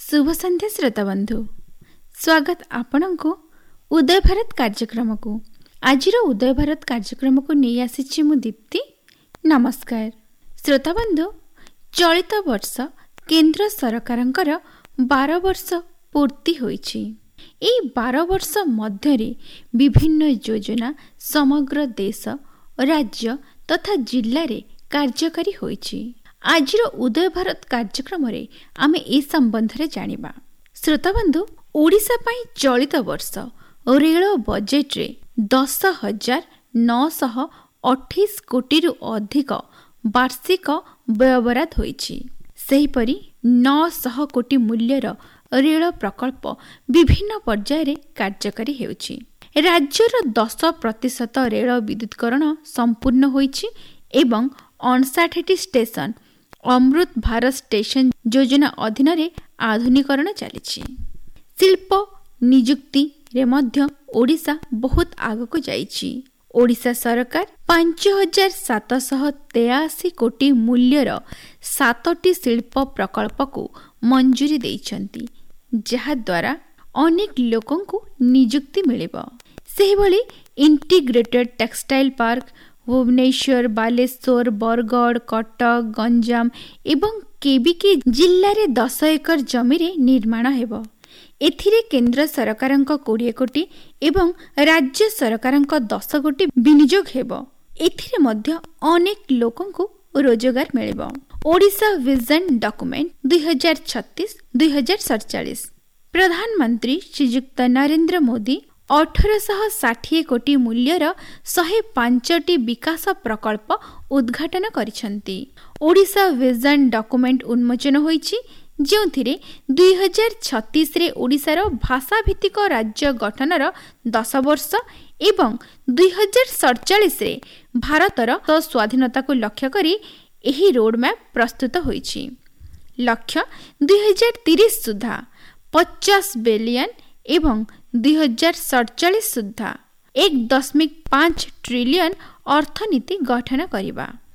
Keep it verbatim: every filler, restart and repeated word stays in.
शुभ संध्या श्रोता बंधु, स्वागत आपण को उदय भारत कार्यक्रम को। आज उदय भारत कार्यक्रम को नहीं आसी मु दीप्ति। नमस्कार श्रोता बंधु, चलित वर्ष केंद्र सरकारंकर बारह वर्ष पूर्ति होईछि। एई बारह वर्ष मध्य विभिन्न योजना समग्र देश राज्य तथा जिल्ला रे कार्यकारी होईछि। आज उदय भारत कार्यक्रम रे आमे ए संबंध रे जानिबा। श्रोता बंधु, ओडिशा पई चलित वर्ष रेल बजेट रे दस हजार नौश अठाईस कोटी रु अधिक वार्षिक व्ययबराद होईछि। सेहीपरि नौश कोटी मूल्यर रेल प्रकल्प विभिन्न पर्यायर कार्यकारी हेउछि। राज्यर दस प्रतिशत रेल विद्युतीकरण संपूर्ण होईछि एवं अणसाठ स्टेशन अमृत भारत स्टेशन योजना अधीन रे आधुनिकरण चलिछि। शिल्प नियुक्ति रे मध्य ओडिशा बहुत आगको जाइछि। ओडिशा सरकार पांच हजार सातशह तेयासी कोटी मूल्यर सातटी शिल्प प्रकल्प को मंजूरी देइछन्ति, जहा द्वारा अनेक लोकन को नियुक्ति मिलिबो। सेहि भली integrated textile park Bhubaneswar, Baleshwar, Bargarh, Cuttack, Ganjam एवं केबिके जिल्ला रे दस एकर जमी रे निर्माण हेबो। एथिरे केंद्र सरकारंक बीस कोटी एवं राज्य सरकारंक दस कोटी विनियोग हेबो। एथिरे मध्य अनेक लोकन को रोजगार मिलिबो। ओडिशा विजन डॉक्यूमेंट दुई हजार छत्तीस दुई हजार सड़चालीस प्रधानमंत्री श्रीयुक्त नरेंद्र मोदी अठारह साठ कोटी मूल्यर शहे पांचटी विकास प्रकल्प उद्घाटन करिसंती। ओडिशा विजन डॉक्यूमेंट उन्मोचन होईछि, जोंथिरे दुई हजार छत्तीस रे ओडिशार भाषा भित्तिक राज्य गठनर दस वर्ष एवं दुई हजार सड़चालीस रे भारतर स्वाधीनता को लक्ष्य करी एही रोड मैप प्रस्तुत होईछि। लक्ष्य दुई हजार तीस सुधा पचास बिलियन एवं दुई हजार सड़चालीस सुधा एक दशमिक पांच ट्रिलियन अर्थनीति गठन करिबा।